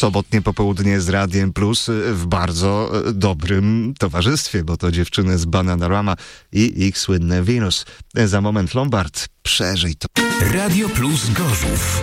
sobotnie popołudnie z Radiem Plus w bardzo dobrym towarzystwie, bo to dziewczyny z Bananarama i ich słynne Venus. Za moment Lombard. Przeżyj to. Radio Plus Gorzów.